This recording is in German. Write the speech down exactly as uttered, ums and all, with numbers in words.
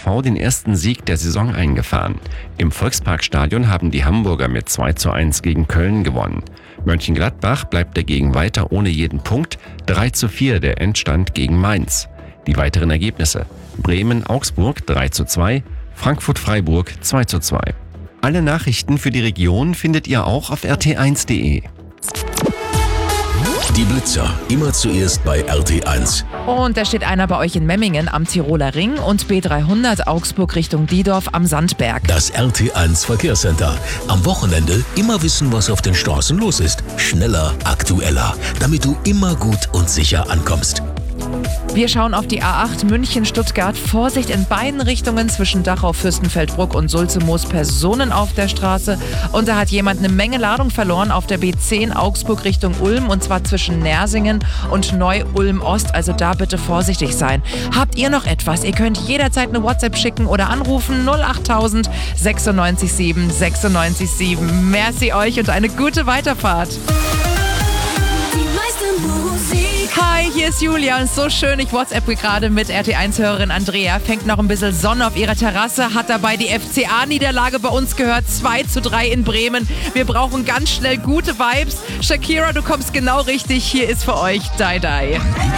V den ersten Sieg der Saison eingefahren. Im Volksparkstadion haben die Hamburger mit zwei zu eins gegen Köln gewonnen. Mönchengladbach bleibt dagegen weiter ohne jeden Punkt, drei zu vier der Endstand gegen Mainz. Die weiteren Ergebnisse: Bremen-Augsburg drei zu zwei, Frankfurt-Freiburg zwei zu zwei. Alle Nachrichten für die Region findet ihr auch auf r t eins punkt de. Die Blitzer, immer zuerst bei R T eins. Und da steht einer bei euch in Memmingen am Tiroler Ring und B dreihundert Augsburg Richtung Diedorf am Sandberg. Das R T eins Verkehrscenter. Am Wochenende immer wissen, was auf den Straßen los ist. Schneller, aktueller, damit du immer gut und sicher ankommst. Wir schauen auf die A acht München-Stuttgart. Vorsicht in beiden Richtungen zwischen Dachau, Fürstenfeldbruck und Sulzemoos. Personen auf der Straße. Und da hat jemand eine Menge Ladung verloren auf der B zehn Augsburg Richtung Ulm. Und zwar zwischen Nersingen und Neu-Ulm-Ost. Also da bitte vorsichtig sein. Habt ihr noch etwas? Ihr könnt jederzeit eine WhatsApp schicken oder anrufen. null achttausend sechsundneunzig sieben sechsundneunzig sieben. Merci euch und eine gute Weiterfahrt. Hi, hier ist Julia und so schön, ich WhatsApp gerade mit R T eins-Hörerin Andrea, fängt noch ein bisschen Sonne auf ihrer Terrasse, hat dabei die F C A-Niederlage bei uns gehört, zwei zu drei in Bremen. Wir brauchen ganz schnell gute Vibes. Shakira, du kommst genau richtig, hier ist für euch Die Die.